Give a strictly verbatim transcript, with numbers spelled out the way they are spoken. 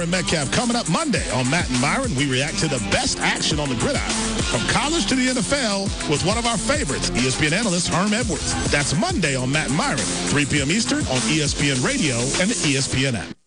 Metcalf coming up Monday on Matt and Myron. We react to the best action on the gridiron, from college to the N F L, with one of our favorites, E S P N analyst Herm Edwards. That's Monday on Matt and Myron, three p.m. Eastern on E S P N Radio and the E S P N app.